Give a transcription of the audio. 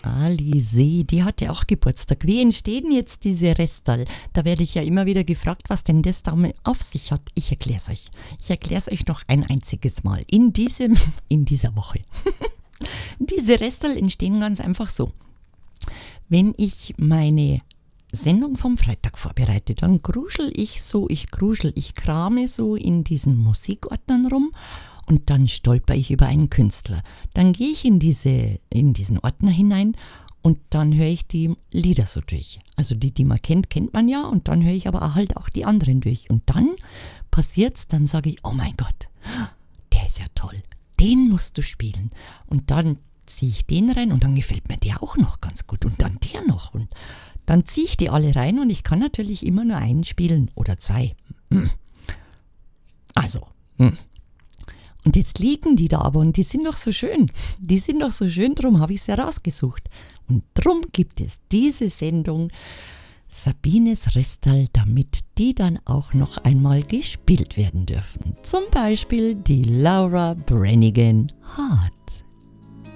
Alice, die hatte auch Geburtstag. Wie entstehen jetzt diese Restal? Da werde ich ja immer wieder gefragt, was denn das damit auf sich hat. Ich erkläre es euch. Ich erkläre es euch noch ein einziges Mal in dieser Woche. Diese Restal entstehen ganz einfach so. Wenn ich meine Sendung vom Freitag vorbereite, dann ich krame so in diesen Musikordnern rum und dann stolper ich über einen Künstler. Dann gehe ich in diesen Ordner hinein und dann höre ich die Lieder so durch. Also die man kennt man ja, und dann höre ich aber halt auch die anderen durch. Und dann passiert's, dann sage ich, oh mein Gott, der ist ja toll, den musst du spielen. Und dann ziehe ich den rein und dann gefällt mir der auch noch ganz gut und dann der noch. Und dann ziehe ich die alle rein und ich kann natürlich immer nur einen spielen oder zwei. Und jetzt liegen die da aber und die sind doch so schön. Drum habe ich sie rausgesucht. Und drum gibt es diese Sendung Sabines Restal, damit die dann auch noch einmal gespielt werden dürfen. Zum Beispiel die Laura Branigan Hart.